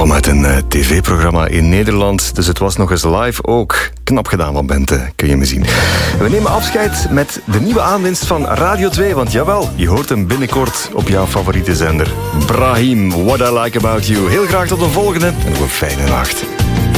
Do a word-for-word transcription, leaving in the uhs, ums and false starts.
kwam uit een uh, tv-programma in Nederland, dus het was nog eens live ook. Knap gedaan van Bente, kun je me zien. We nemen afscheid met de nieuwe aanwinst van Radio twee, want jawel, je hoort hem binnenkort op jouw favoriete zender. Brahim, What I Like About You. Heel graag tot de volgende en nog een fijne nacht.